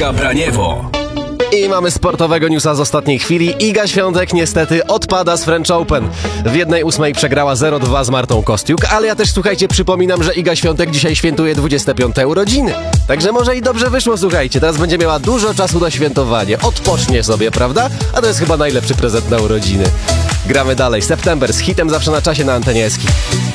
Agnieszka Braniewo. I mamy sportowego newsa z ostatniej chwili. Iga Świątek niestety odpada z French Open. W 1/8 przegrała 0-2 z Martą Kostiuk, ale ja też, słuchajcie, przypominam, że Iga Świątek dzisiaj świętuje 25. urodziny. Także może i dobrze wyszło, słuchajcie. Teraz będzie miała dużo czasu na świętowanie. Odpocznie sobie, prawda? A to jest chyba najlepszy prezent na urodziny. Gramy dalej. September z hitem zawsze na czasie na antenie Eski.